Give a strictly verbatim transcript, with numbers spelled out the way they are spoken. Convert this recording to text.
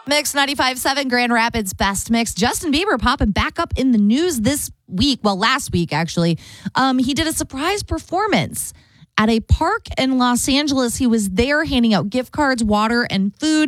Mix ninety-five point seven Grand Rapids Best Mix. Justin Bieber popping back up in the news this week. Well, last week, actually. Um, he did a surprise performance at a park in Los Angeles. He was there handing out gift cards, water, and food.